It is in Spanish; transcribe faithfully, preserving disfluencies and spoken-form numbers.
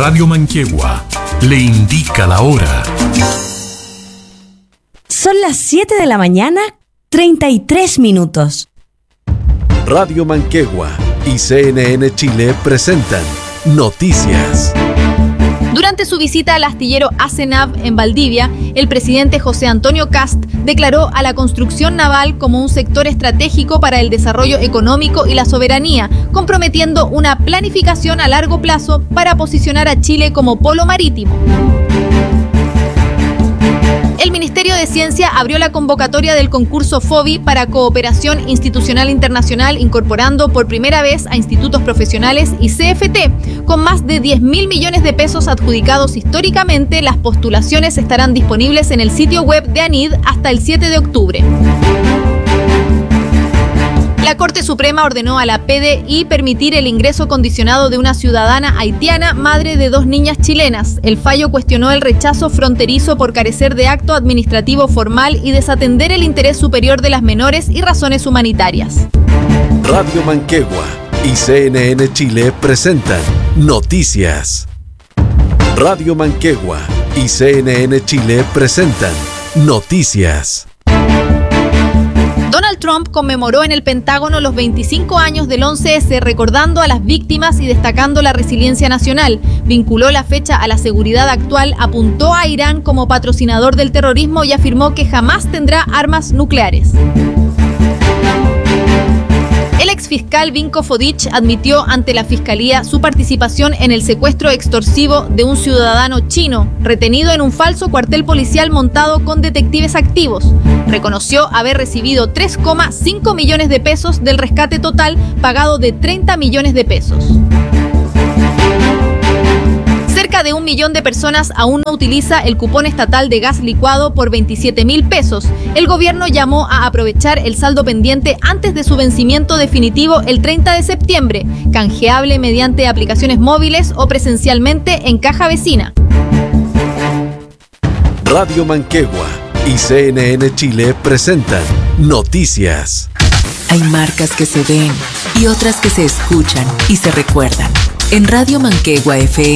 Radio Manquehue le indica la hora. Son las siete de la mañana, treinta y tres minutos. Radio Manquehue y C N N Chile presentan Noticias. Durante su visita al astillero Asenav en Valdivia, el presidente José Antonio Kast declaró a la construcción naval como un sector estratégico para el desarrollo económico y la soberanía, comprometiendo una planificación a largo plazo para posicionar a Chile como polo marítimo. El Ministerio de Ciencia abrió la convocatoria del concurso FOBI para Cooperación Institucional Internacional, incorporando por primera vez a institutos profesionales y C F T. Con más de diez mil millones de pesos adjudicados históricamente, las postulaciones estarán disponibles en el sitio web de ANID hasta el siete de octubre. La Corte Suprema ordenó a la P D I permitir el ingreso condicionado de una ciudadana haitiana, madre de dos niñas chilenas. El fallo cuestionó el rechazo fronterizo por carecer de acto administrativo formal y desatender el interés superior de las menores y razones humanitarias. Radio Manquehue y C N N Chile presentan Noticias. Radio Manquehue y C N N Chile presentan Noticias. Donald Trump conmemoró en el Pentágono los veinticinco años del once ese, recordando a las víctimas y destacando la resiliencia nacional. Vinculó la fecha a la seguridad actual, apuntó a Irán como patrocinador del terrorismo y afirmó que jamás tendrá armas nucleares. El exfiscal Vinko Fodic admitió ante la Fiscalía su participación en el secuestro extorsivo de un ciudadano chino, retenido en un falso cuartel policial montado con detectives activos. Reconoció haber recibido tres coma cinco millones de pesos del rescate total pagado de treinta millones de pesos. Cerca de un millón de personas aún no utiliza el cupón estatal de gas licuado por veintisiete mil pesos. El gobierno llamó a aprovechar el saldo pendiente antes de su vencimiento definitivo el treinta de septiembre, canjeable mediante aplicaciones móviles o presencialmente en caja vecina. Radio Manquehue y C N N Chile presentan Noticias. Hay marcas que se ven y otras que se escuchan y se recuerdan. En Radio Manquehue F M